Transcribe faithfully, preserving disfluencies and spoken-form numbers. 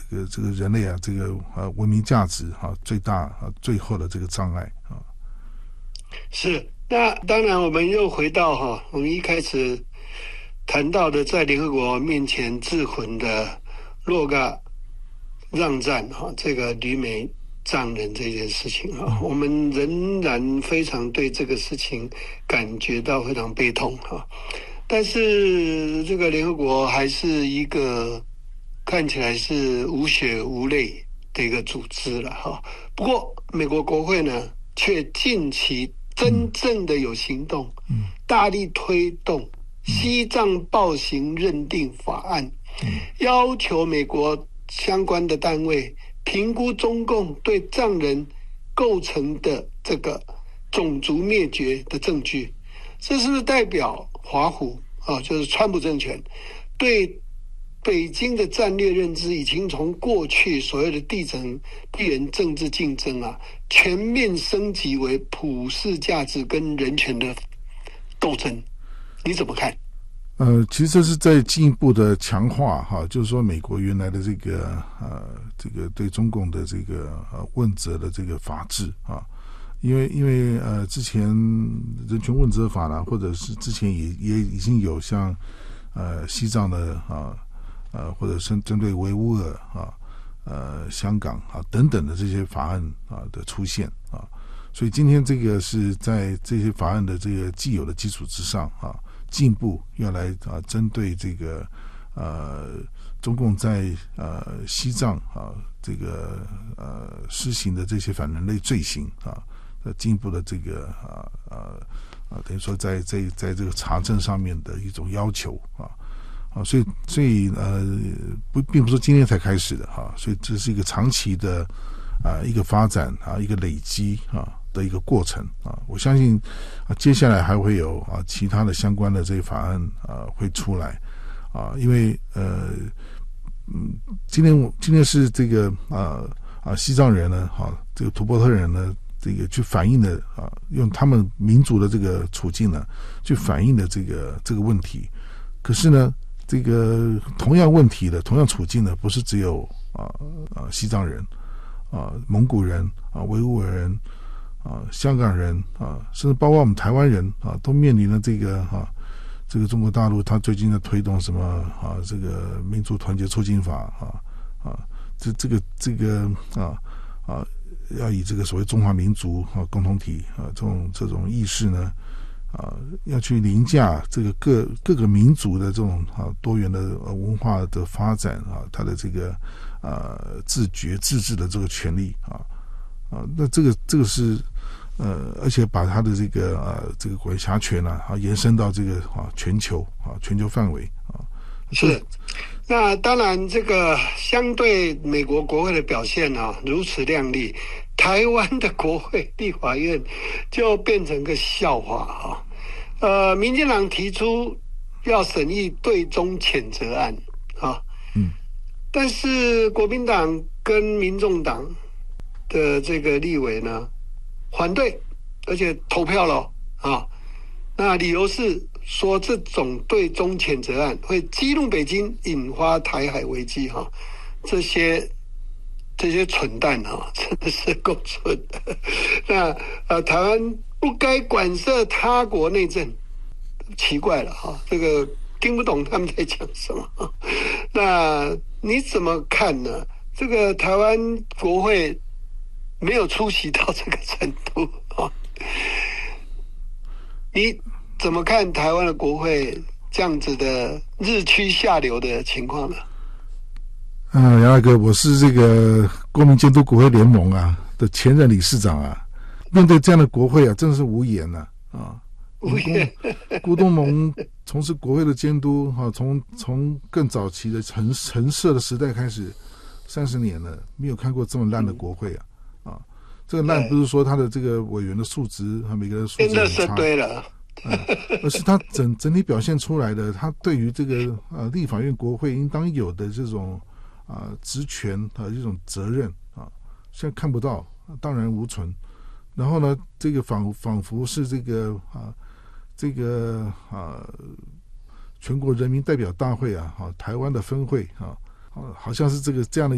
这个这个人类啊这个呃文明价值哈、啊、最大啊最后的这个障碍啊。 是，那当然我们又回到哈，我们一开始谈到的在联合国面前自焚的洛嘎让战哈，这个旅美藏人这件事情哈，我们仍然非常对这个事情感觉到非常悲痛哈。但是这个联合国还是一个看起来是无血无泪的一个组织了哈。不过美国国会呢，却近期真正的有行动，大力推动西藏暴行认定法案，要求美国相关的单位评估中共对藏人构成的这个种族灭绝的证据。这是不是代表华府啊，就是川普政权对北京的战略认知已经从过去所谓的地层地缘政治竞争啊，全面升级为普世价值跟人权的斗争？你怎么看？ 呃，其实这是在进一步的强化哈，就是说美国原来的这个呃这个对中共的这个呃问责的这个法制啊。因为因为呃，之前人权问责法呢，或者是之前也也已经有像呃西藏的啊呃，或者是针对维吾尔啊呃香港啊等等的这些法案啊的出现啊，所以今天这个是在这些法案的这个既有的基础之上啊，进一步要来啊针对这个呃中共在呃西藏啊这个呃施行的这些反人类罪行啊。呃，进一步的这个啊啊啊，等于说在在在这个查证上面的一种要求啊啊，所以所以呃不，并不是今天才开始的哈、啊，所以这是一个长期的啊一个发展啊一个累积啊的一个过程啊，我相信啊接下来还会有啊其他的相关的这些法案啊会出来啊，因为呃嗯，今天今天是这个啊啊西藏人呢，哈、啊，这个图波特人呢。这个去反映的啊，用他们民族的这个处境呢，去反映的这个这个问题。可是呢，这个同样问题的同样处境呢，不是只有啊啊西藏人啊、蒙古人啊、维吾尔人啊、香港人啊，甚至包括我们台湾人啊，都面临了这个啊，这个中国大陆他最近在推动什么啊，这个民族团结促进法啊啊，这这个这个啊啊。要以这个所谓中华民族啊共同体啊这种这种意识呢啊，要去凌驾这个各各个民族的这种啊多元的文化的发展啊，它的这个呃自觉自治的这个权利啊啊，那这个这个是呃，而且把它的这个呃这个管辖权呢啊延伸到这个啊全球啊全球范围啊。 是，那当然，这个相对美国国会的表现啊如此亮丽，台湾的国会立法院就变成个笑话啊。呃，民进党提出要审议对中谴责案啊，嗯，但是国民党跟民众党的这个立委呢反对，而且投票了啊。那理由是说这种对中谴责案会激怒北京，引发台海危机哈，这些这些蠢蛋哈，真的是够蠢的。那呃，台湾不该管涉他国内政，奇怪了哈，这个听不懂他们在讲什么。那你怎么看呢？这个台湾国会没有出席到这个程度啊？你怎么看台湾的国会这样子的日趋下流的情况呢？ 嗯、呃，杨大哥，我是这个国民监督国会联盟啊的前任理事长啊，面对这样的国会啊，真的是无言呐啊！啊无言。 辜东盟从事国会的监督哈、啊，从从更早期的陈陈设的时代开始，三十年了，没有看过这么烂的国会啊！嗯、啊，这个烂不是说他的这个委员的素质和每个人素质很差， 真的是对了。 嗯，而是他整整体表现出来的，他对于这个呃立法院国会应当有的这种啊、呃、职权啊、呃、这种责任啊，现在看不到，荡然无存。然后呢，这个仿仿佛是这个啊这个啊全国人民代表大会啊，啊台湾的分会啊，啊好像是这个这样的。